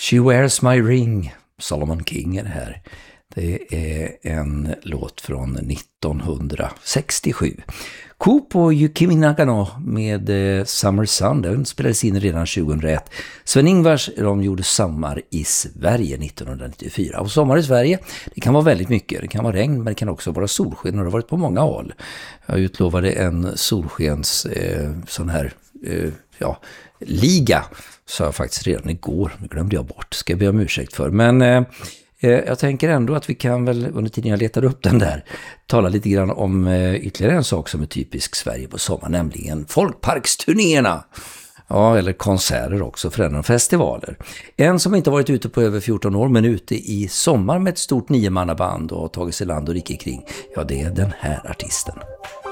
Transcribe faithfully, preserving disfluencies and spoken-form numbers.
She Wears My Ring, Solomon King är det här. Det är en låt från nittonhundrasextiosju. Coop och Yukimi Nagano med Summer Sun, den spelades in redan tjugohundraett. Sven-Ingvars, de gjorde Sommar i Sverige nittonhundranittiofyra. Och sommar i Sverige, det kan vara väldigt mycket. Det kan vara regn, men det kan också vara solsken, och det har varit på många håll. Jag utlovade en solskens eh, sån här eh, ja, liga, sa jag faktiskt redan igår. Det glömde jag bort, ska jag be om ursäkt för. Men eh, jag tänker ändå att vi kan väl, under tiden jag letar upp den där, tala lite grann om eh, ytterligare en sak som är typisk Sverige på sommar, nämligen folkparksturnéerna. Ja, eller konserter också, förändrar festivaler. En som inte varit ute på över fjorton år, men ute i sommar med ett stort niomannaband och tagit sig land och rike kring, ja, det är den här artisten.